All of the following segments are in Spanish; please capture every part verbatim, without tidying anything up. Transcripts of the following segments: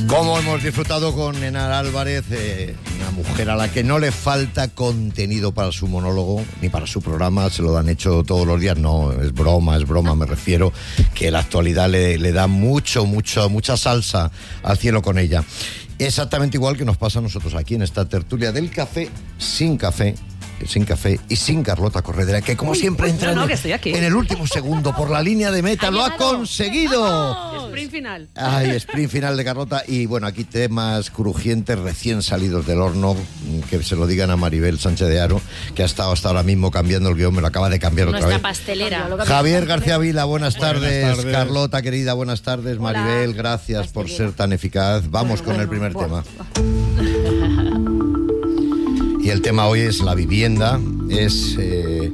Como hemos disfrutado con Enar Álvarez, eh, una mujer a la que no le falta contenido para su monólogo ni para su programa, se lo han hecho todos los días. No, es broma, es broma, me refiero que la actualidad le, le da mucho, mucho, mucha salsa al cielo con ella. Exactamente igual que nos pasa a nosotros aquí en esta tertulia del café sin café. Sin café y sin Carlota Corredera, que como Uy, siempre uy, entra no, no, en, que estoy aquí. en el último segundo por la línea de meta. ¡Lo ha conseguido! ¡Vamos! Sprint final. Ay, sprint final de Carlota. Y bueno, aquí temas crujientes recién salidos del horno, que se lo digan a Maribel Sánchez de Haro, que ha estado hasta ahora mismo cambiando el guión, me lo acaba de cambiar otra Nuestra vez. pastelera. Javier García Vila, buenas tardes. Buenas tardes. Carlota, querida, buenas tardes. Hola. Maribel, gracias por Pastelera. ser tan eficaz. Vamos con el primer tema. Y el tema hoy es la vivienda, es eh,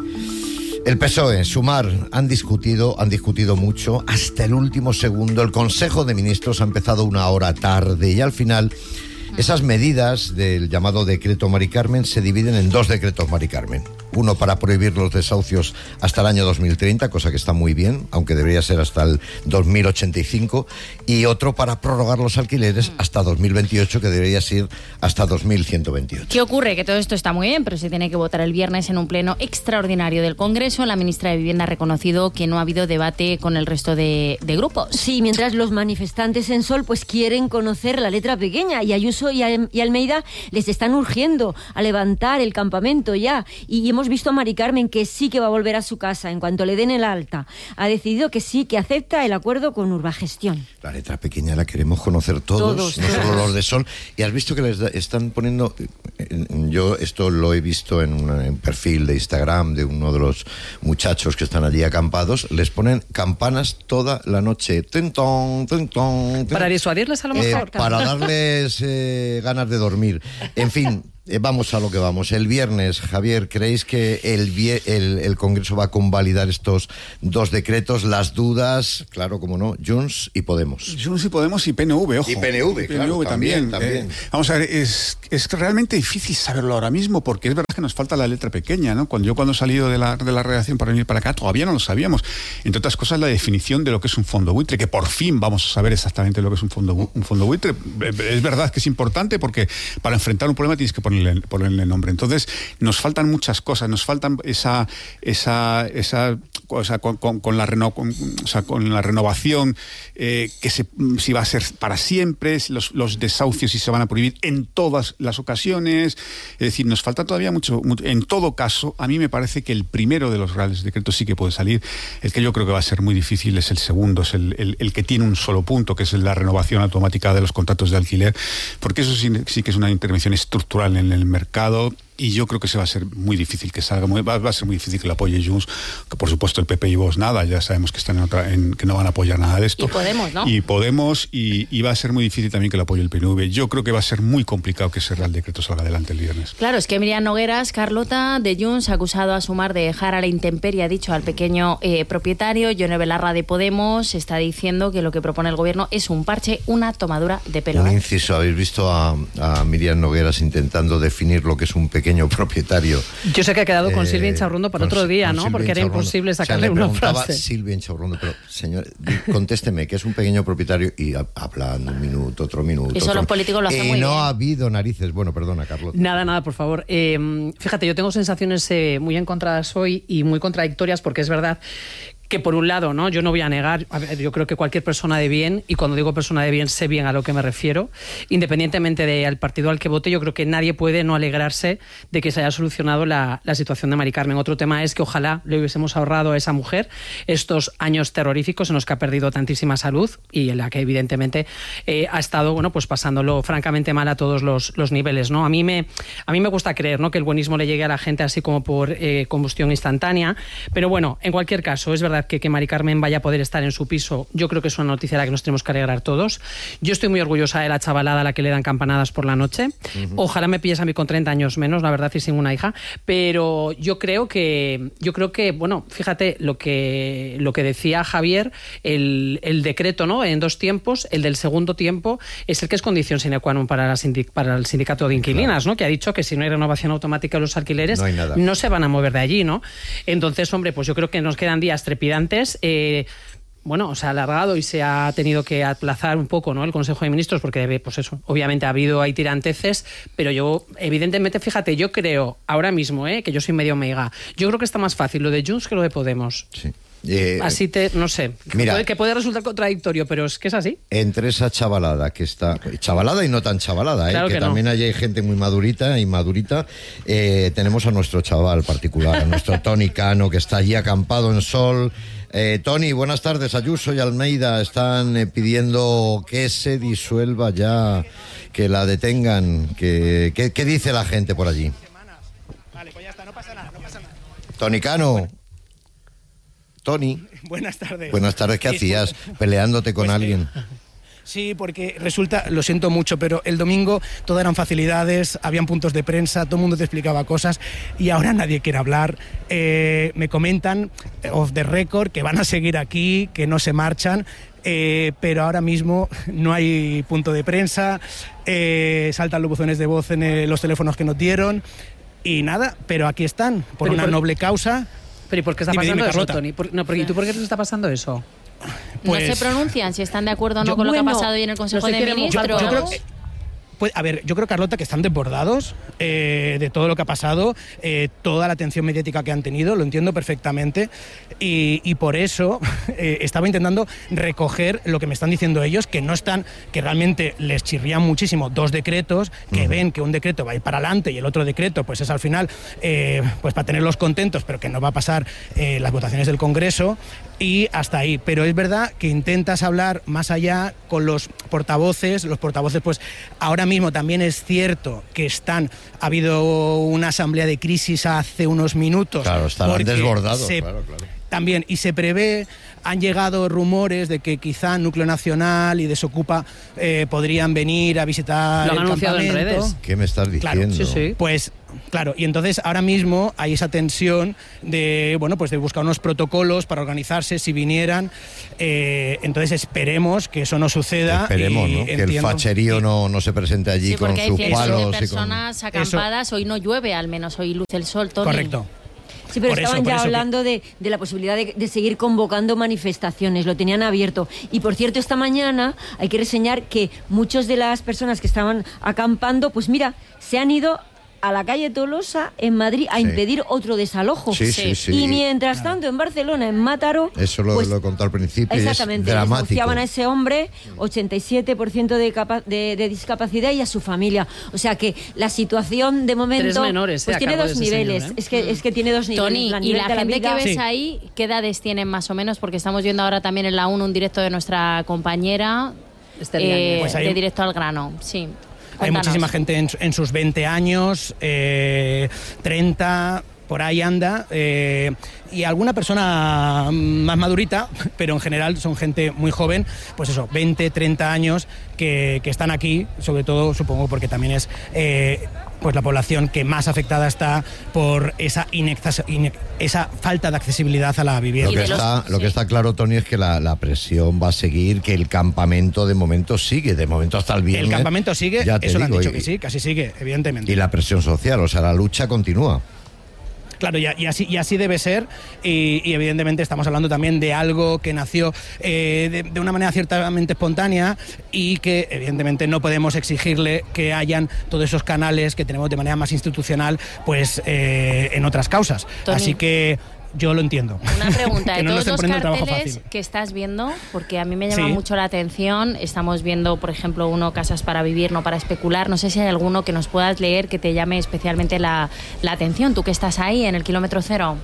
el P S O E, Sumar, han discutido, han discutido mucho, hasta el último segundo. El Consejo de Ministros ha empezado una hora tarde y al final esas medidas del llamado decreto Mari Carmen se dividen en dos decretos Mari Carmen. Uno para prohibir los desahucios hasta el año dos mil treinta, cosa que está muy bien, aunque debería ser hasta el dos mil ochenta y cinco, y otro para prorrogar los alquileres hasta dos mil veintiocho, que debería ser hasta dos mil ciento veintiocho. ¿Qué ocurre? Que todo esto está muy bien, pero se tiene que votar el viernes en un pleno extraordinario del Congreso. La ministra de Vivienda ha reconocido que no ha habido debate con el resto de, de grupos. Sí, mientras los manifestantes en Sol pues quieren conocer la letra pequeña y Ayuso y, Al- y Almeida les están urgiendo a levantar el campamento ya. Y, y hemos visto a Mari Carmen que sí que va a volver a su casa en cuanto le den el alta. Ha decidido que sí, que acepta el acuerdo con Urbagestión. La letra pequeña la queremos conocer todos, Todos, no todos. solo los de Sol. Y has visto que les da- están poniendo, eh, yo esto lo he visto en un perfil de Instagram de uno de los muchachos que están allí acampados, les ponen campanas toda la noche. Tentón, tentón, Para disuadirles a lo Eh, mejor. para darles eh, ganas de dormir. En fin, eh, vamos a lo que vamos. El viernes, Javier, ¿creéis que el, vie- el, el Congreso va a convalidar estos dos decretos? Las dudas, claro, como no, Junts y Podemos. Junts y Podemos y P N V, ojo. Y P N V, claro, también, también. Eh, vamos a ver, es, es realmente difícil saberlo ahora mismo porque es verdad que nos falta la letra pequeña, ¿no? Cuando yo cuando he salido de la, de la redacción para venir para acá todavía no lo sabíamos. Entre otras cosas, la definición de lo que es un fondo buitre, que por fin vamos a saber exactamente lo que es un fondo, bu- un fondo buitre. Es verdad que es importante porque para enfrentar un problema tienes que ponerle, ponerle nombre. Entonces, nos faltan muchas cosas, nos faltan esa, esa, esa o sea, con, con, con, la reno, con, o sea, con la renovación, eh, que se, si va a ser para siempre, los, los desahucios si se van a prohibir en todas las ocasiones. Es decir, nos falta todavía mucho, mucho. En todo caso, a mí me parece que el primero de los reales decretos sí que puede salir. El que yo creo que va a ser muy difícil es el segundo, es el, el, el que tiene un solo punto, que es la renovación automática de los contratos de alquiler, porque eso sí, sí que es una intervención estructural en el mercado. Y yo creo que se va a ser muy difícil que salga, muy, va, va a ser muy difícil que lo apoye Junts, que por supuesto el P P y Vox nada, ya sabemos que están en otra, en, que no van a apoyar nada de esto. Y Podemos, ¿no? Y Podemos, y, y va a ser muy difícil también que lo apoye el P N V. Yo creo que va a ser muy complicado que ese Real Decreto salga adelante el viernes. Claro, es que Miriam Nogueras, Carlota, de Junts, ha acusado a Sumar de dejar a la intemperie, ha dicho al pequeño eh, propietario. Yone Belarra, de Podemos, está diciendo que lo que propone el gobierno es un parche, una tomadura de pelo. Un ¿eh? inciso, ¿habéis visto a, a Miriam Nogueras intentando definir lo que es un pequeño propietario? Yo sé que ha quedado con Eh, Silvia Inchaurrondo para con- otro día, con ¿no? Silvia Porque era Inchaurrondo. imposible O sea, sacarle le una preguntaba frase. Silvia Inchaurrondo, pero señor, di- contésteme, que es un pequeño propietario, y ha- hablando un minuto, otro minuto. Eso otro- los políticos lo hacen y muy no bien. ha habido narices. Bueno, perdona, Carlota. Nada, nada, por favor. Eh, fíjate, yo tengo sensaciones eh, muy encontradas hoy y muy contradictorias, porque es verdad que por un lado, ¿no? Yo no voy a negar, a ver, yo creo que cualquier persona de bien, y cuando digo persona de bien sé bien a lo que me refiero, independientemente del partido al que vote, yo creo que nadie puede no alegrarse de que se haya solucionado la, la situación de Mari Carmen. Otro tema es que ojalá le hubiésemos ahorrado a esa mujer estos años terroríficos en los que ha perdido tantísima salud y en la que evidentemente eh, ha estado, bueno, pues pasándolo francamente mal a todos los, los niveles, ¿no? A mí me, a mí me gusta creer, ¿no?, que el buenismo le llegue a la gente así como por eh, combustión instantánea, pero bueno, en cualquier caso, es verdad que que Mari Carmen vaya a poder estar en su piso, yo creo que es una noticia a la que nos tenemos que alegrar todos. Yo estoy muy orgullosa de la chavalada a la que le dan campanadas por la noche. Uh-huh. Ojalá me pilles a mí con treinta años menos, la verdad, y sin una hija, pero yo creo que, yo creo que bueno, fíjate lo que, lo que decía Javier, el, el decreto, ¿no?, en dos tiempos, el del segundo tiempo es el que es condición sine qua non para, la sindic, para el sindicato de inquilinas, claro, ¿no?, que ha dicho que si no hay renovación automática de los alquileres, no, no se van a mover de allí, ¿no? Entonces, hombre, pues yo creo que nos quedan días trepidantes. Eh, bueno, se ha alargado y se ha tenido que aplazar un poco, ¿no?, el Consejo de Ministros, porque, pues eso, obviamente ha habido ahí tiranteces, pero yo, evidentemente, fíjate, yo creo, ahora mismo, ¿eh?, que yo soy medio meiga, yo creo que está más fácil lo de Junts que lo de Podemos. Sí. Eh, así te, no sé, mira, puede, que puede resultar contradictorio, pero es que es así. Entre esa chavalada que está, chavalada y no tan chavalada, claro ¿eh? que, que también no. hay gente muy madurita y madurita, eh, tenemos a nuestro chaval particular, a nuestro Tony Cano, que está allí acampado en sol. Eh, Tony, buenas tardes. Ayuso y Almeida están eh, pidiendo que se disuelva ya, que la detengan. Que, que, ¿Qué dice la gente por allí? Vale, pues ya está, no pasa nada, no pasa nada. Tony Cano. Tony. Buenas tardes. Buenas tardes, ¿qué Sí, hacías? pues, ¿Peleándote con pues, alguien? Eh, sí, porque resulta, lo siento mucho, pero el domingo todo eran facilidades, habían puntos de prensa, todo el mundo te explicaba cosas y ahora nadie quiere hablar. Eh, me comentan, off the record, que van a seguir aquí, que no se marchan. Eh, pero ahora mismo no hay punto de prensa, eh, saltan los buzones de voz en eh, los teléfonos que nos dieron y nada, pero aquí están, por Pero una por... noble causa. ¿Pero y por qué está Dime, pasando dime, eso, Carlota. Tony? ¿Por... No, pero ¿y tú por qué te está pasando eso? Pues, no se pronuncian si están de acuerdo o no yo, con lo bueno, que ha pasado hoy en el Consejo no se de quieren mojar, Ministros. yo creo que, pues, a ver, yo creo, Carlota, que están desbordados eh, de todo lo que ha pasado, eh, toda la atención mediática que han tenido, lo entiendo perfectamente, y, y por eso eh, estaba intentando recoger lo que me están diciendo ellos, que no están, que realmente les chirrían muchísimo dos decretos, que uh-huh. ven que un decreto va a ir para adelante y el otro decreto pues es al final eh, pues para tenerlos contentos, pero que no va a pasar eh, las votaciones del Congreso, y hasta ahí. Pero es verdad que intentas hablar más allá con los portavoces, los portavoces pues ahora mismo también es cierto que están, ha habido una asamblea de crisis hace unos minutos. Claro, estarán desbordados, se, claro, claro. También, y se prevé, han llegado rumores de que quizá Núcleo Nacional y Desocupa eh, podrían venir a visitar Lo han el anunciado en campamento. redes. ¿Qué me estás diciendo? Claro, sí, sí. Pues claro, y entonces ahora mismo hay esa tensión de, bueno, pues de buscar unos protocolos para organizarse si vinieran. Eh, entonces esperemos que eso no suceda. Esperemos, y ¿no? Que el entiendo, facherío y, no, no se presente allí sí, con porque hay sus cientos palos. de personas y con... acampadas. Eso. Hoy no llueve, al menos hoy luce el sol, Tony. Correcto. Sí, pero por estaban eso, ya eso hablando que... de, de la posibilidad de, de seguir convocando manifestaciones, lo tenían abierto. Y por cierto, esta mañana hay que reseñar que muchas de las personas que estaban acampando, pues mira, se han ido a la calle Tolosa en Madrid a sí. impedir otro desalojo. Sí, sí, sí. Y mientras tanto en Barcelona, en Mataró... Eso lo, pues, lo he contado al principio. Exactamente, y es dramático. desahuciaban a ese hombre, ochenta y siete por ciento de, capa- de, de discapacidad, y a su familia. O sea que la situación de momento Tres menores, pues eh, a tiene cargo dos de ese niveles. señor, ¿eh? Es que es que tiene dos niveles. Tony, plan, y nivel la de gente vida- que ves Sí. ahí, ¿qué edades tienen más o menos? Porque estamos viendo ahora también en la uno un directo de nuestra compañera, Esther eh, Yáñez. Pues hay- de Directo al Grano. Sí. Hay Cuéntanos. muchísima gente en, en sus veinte años, eh, treinta, por ahí anda, eh, y alguna persona más madurita, pero en general son gente muy joven, pues eso, veinte, treinta años, que, que están aquí, sobre todo supongo porque también es eh, pues la población que más afectada está por esa, inexas- ine- esa falta de accesibilidad a la Lo vivienda. que, de los- está, lo que sí. está claro, Tony, es que la, la presión va a seguir, que el campamento de momento sigue, de momento hasta el viernes. El campamento sigue, ya te eso lo han digo, dicho y- que sí, casi sigue, evidentemente. Y la presión social, o sea, la lucha continúa. Claro, y, y, así, y así debe ser, y, y evidentemente estamos hablando también de algo que nació eh, de, de una manera ciertamente espontánea y que evidentemente no podemos exigirle que hayan todos esos canales que tenemos de manera más institucional pues eh, en otras causas. Tony. Así que yo lo entiendo. Una pregunta, que de no nos todos estén los poniendo trabajo carteles fácil. que estás viendo, porque a mí me llama Sí. mucho la atención, estamos viendo, por ejemplo, uno, Casas para Vivir, no para especular, no sé si hay alguno que nos puedas leer que te llame especialmente la, la atención, tú que estás ahí en el kilómetro cero.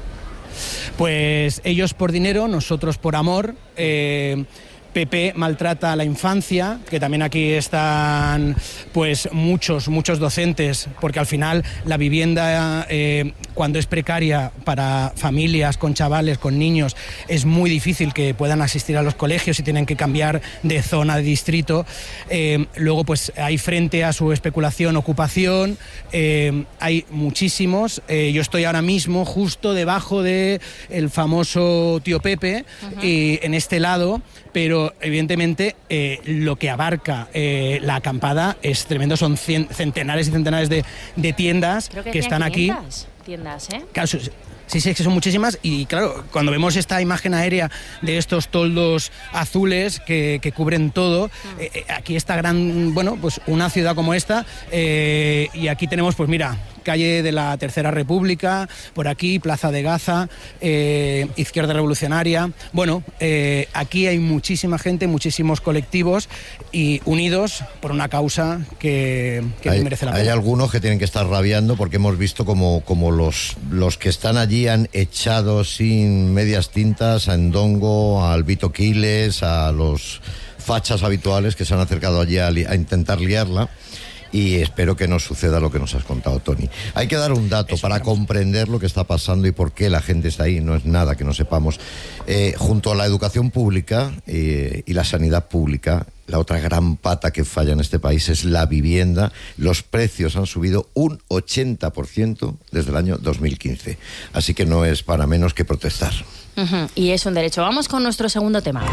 Pues ellos por dinero, nosotros por amor. eh, P P maltrata a la infancia, que también aquí están pues muchos, muchos docentes, porque al final la vivienda eh, cuando es precaria para familias con chavales, con niños, es muy difícil que puedan asistir a los colegios y tienen que cambiar de zona, de distrito. Eh, luego pues hay frente a su especulación, ocupación, eh, hay muchísimos. Eh, yo estoy ahora mismo justo debajo de el famoso tío Pepe, uh-huh. y en este lado, pero evidentemente eh, lo que abarca eh, la acampada es tremendo, son cien, centenares y centenares de, de tiendas Creo que, que están aquí. tiendas, ¿eh? Claro, Sí, sí, es que son muchísimas y claro, cuando vemos esta imagen aérea de estos toldos azules que, que cubren todo, eh, aquí está gran, bueno, pues una ciudad como esta eh, y aquí tenemos, pues mira, calle de la Tercera República, por aquí Plaza de Gaza, eh, Izquierda Revolucionaria. Bueno, eh, aquí hay muchísima gente, muchísimos colectivos y unidos por una causa que, que hay, merece la pena. Hay algunos que tienen que estar rabiando porque hemos visto como, como los, los que están allí han echado sin medias tintas a Ndongo, a Albito Quiles, a los fachas habituales que se han acercado allí a, li- a intentar liarla. Y espero que no suceda lo que nos has contado, Tony. Hay que dar un dato para comprender lo que está pasando y por qué la gente está ahí. No es nada que no sepamos. Eh, junto a la educación pública eh, y la sanidad pública, la otra gran pata que falla en este país es la vivienda. Los precios han subido un ochenta por ciento desde el año dos mil quince. Así que no es para menos que protestar. Uh-huh. Y es un derecho. Vamos con nuestro segundo tema.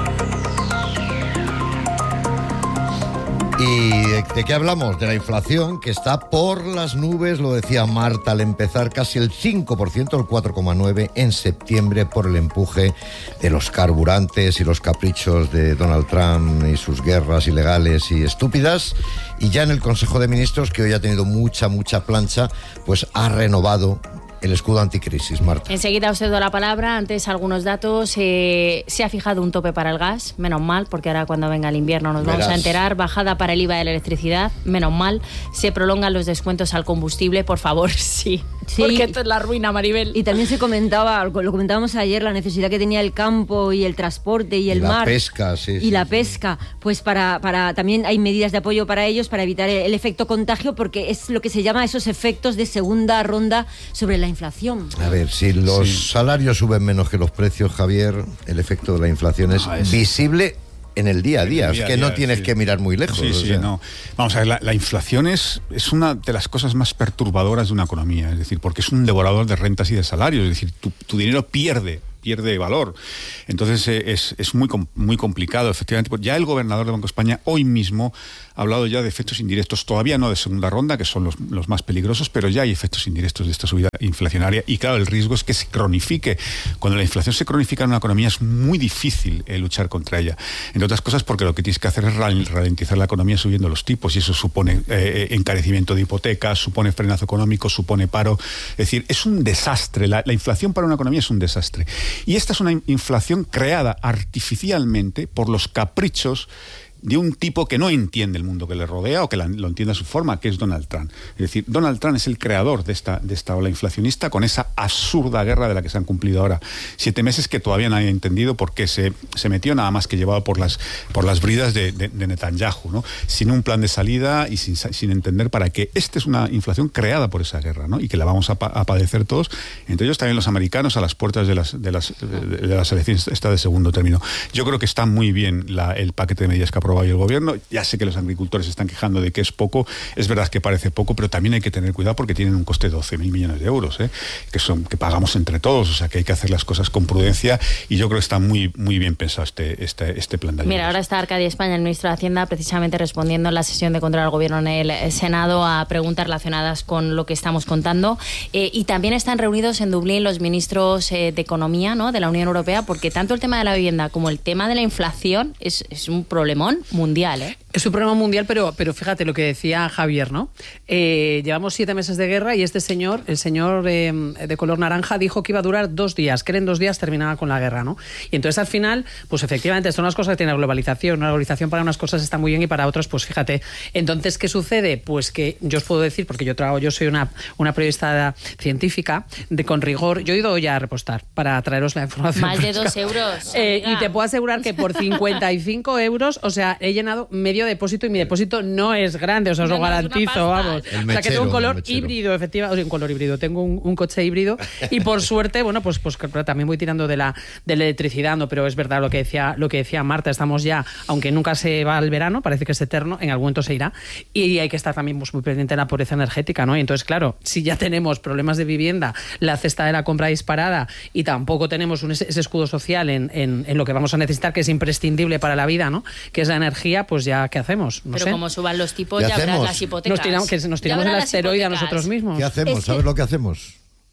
¿Y de, de qué hablamos? De la inflación, que está por las nubes, lo decía Marta, al empezar casi el cinco por ciento, el cuatro coma nueve por ciento en septiembre por el empuje de los carburantes y los caprichos de Donald Trump y sus guerras ilegales y estúpidas. Y ya en el Consejo de Ministros, que hoy ha tenido mucha, mucha plancha, pues ha renovado el escudo anticrisis, Marta. Enseguida os cedo la palabra. Antes, algunos datos. Eh, se ha fijado un tope para el gas, menos mal, porque ahora cuando venga el invierno nos Verás. vamos a enterar. Bajada para el I V A de la electricidad, menos mal. Se prolongan los descuentos al combustible, por favor, sí. Sí. Porque esto es la ruina, Maribel. Y también se comentaba, lo comentábamos ayer, la necesidad que tenía el campo y el transporte y el Y la mar. pesca, sí, Y sí, la sí. pesca. Pues para, para también hay medidas de apoyo para ellos, para evitar el, el efecto contagio, porque es lo que se llama esos efectos de segunda ronda sobre la inflación. A ver, si los Sí. salarios suben menos que los precios, Javier, el efecto de la inflación es, Ah, es- visible en el día a día. En el Es día a que no día, tienes sí. que mirar muy lejos. Sí, o sí, sea. no. Vamos a ver, la, la inflación es, es una de las cosas más perturbadoras de una economía, es decir, porque es un devorador de rentas y de salarios, es decir, tu, tu dinero pierde pierde valor. Entonces eh, es, es muy, com- muy complicado, efectivamente. Ya el gobernador del Banco de España hoy mismo ha hablado ya de efectos indirectos, todavía no de segunda ronda, que son los, los más peligrosos, pero ya hay efectos indirectos de esta subida inflacionaria y claro, el riesgo es que se cronifique. Cuando la inflación se cronifica en una economía es muy difícil eh, luchar contra ella. Entre otras cosas porque lo que tienes que hacer es ral- ralentizar la economía subiendo los tipos y eso supone eh, encarecimiento de hipotecas, supone frenazo económico, supone paro. Es decir, es un desastre. La, la inflación para una economía es un desastre. Y esta es una inflación creada artificialmente por los caprichos de un tipo que no entiende el mundo que le rodea o que la, lo entiende a su forma, que es Donald Trump. Es decir, Donald Trump es el creador de esta, de esta ola inflacionista con esa absurda guerra de la que se han cumplido ahora siete meses que todavía nadie ha entendido por qué se, se metió, nada más que llevado por las, por las bridas de, de, de Netanyahu, ¿no? Sin un plan de salida y sin, sin entender para qué. Esta es una inflación creada por esa guerra, ¿no? Y que la vamos a, pa, a padecer todos, entre ellos también los americanos, a las puertas de las, de las, de, de las elecciones esta de segundo término. Yo creo que está muy bien la, el paquete de medidas que ha aprobado el gobierno. Ya sé que los agricultores se están quejando de que es poco, es verdad que parece poco, pero también hay que tener cuidado porque tienen un coste de doce mil millones de euros, ¿eh? que son que pagamos entre todos, o sea que hay que hacer las cosas con prudencia y yo creo que está muy muy bien pensado este este, este plan de ayudas. Mira, ahora está Arcadio España, el ministro de Hacienda, precisamente respondiendo en la sesión de control al gobierno en el Senado a preguntas relacionadas con lo que estamos contando. Eh, y también están reunidos en Dublín los ministros eh, de Economía, ¿no?, de la Unión Europea, porque tanto el tema de la vivienda como el tema de la inflación es, es un problemón mundial. ¿eh? Es un problema mundial, pero, pero fíjate lo que decía Javier, ¿no? Eh, llevamos siete meses de guerra y este señor, el señor eh, de color naranja, dijo que iba a durar dos días, que en dos días terminaba con la guerra, ¿no? Y entonces al final, pues efectivamente, son unas cosas que tiene la globalización. Una globalización para unas cosas está muy bien y para otras, pues fíjate. Entonces, ¿qué sucede? Pues que yo os puedo decir, porque yo trabajo, yo soy una, una periodista científica, de con rigor, yo he ido ya a repostar para traeros la información. Más de fresca. dos euros. Eh, amiga. y te puedo asegurar que por cincuenta y cinco euros, o sea, he llenado medio depósito y mi depósito no es grande, o sea, os No, lo no, es una garantizo, pasta. vamos. El O sea, que mechero, tengo un el color mechero. híbrido, efectivamente, o sea, un color híbrido, tengo un, un coche híbrido y por suerte, bueno, pues, pues pero también voy tirando de la, de la electricidad, ¿no? Pero es verdad lo que decía, lo que decía Marta, estamos ya, aunque nunca se va el verano, parece que es eterno, en algún momento se irá y hay que estar también pues, muy pendiente de la pobreza energética, ¿no? Y entonces, claro, si ya tenemos problemas de vivienda, la cesta de la compra disparada y tampoco tenemos un, ese escudo social en, en, en lo que vamos a necesitar, que es imprescindible para la vida, ¿no?, que es la energía, pues ya, ¿qué hacemos? No Pero sé. como suban los tipos, ¿Qué ya verás hacemos? las hipotecas. Nos tiramos, que nos Ya tiramos verás el las asteroide a hipotecas. nosotros mismos. ¿Qué hacemos? Es que- ¿Sabes lo que hacemos?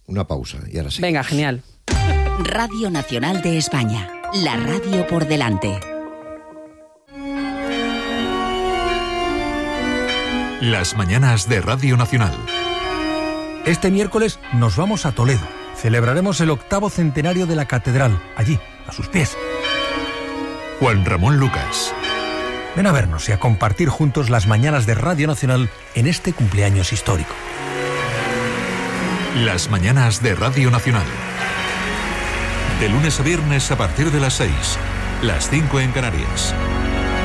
Una pausa y ahora sí. Venga, genial. Radio Nacional de España, la radio por delante. Las mañanas de Radio Nacional. Este miércoles nos vamos a Toledo. Celebraremos el octavo centenario de la catedral, allí, a sus pies. Juan Ramón Lucas. Ven a vernos y a compartir juntos las mañanas de Radio Nacional en este cumpleaños histórico. Las mañanas de Radio Nacional. De lunes a viernes a partir de las seis, las cinco en Canarias.